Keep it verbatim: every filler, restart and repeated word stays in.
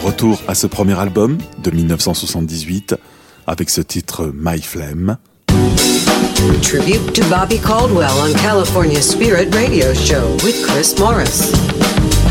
Retour à ce premier album de dix-neuf cent soixante-dix-huit avec ce titre My Flame. Tribute to Bobby Caldwell on California Spirit Radio Show with Chris Morris.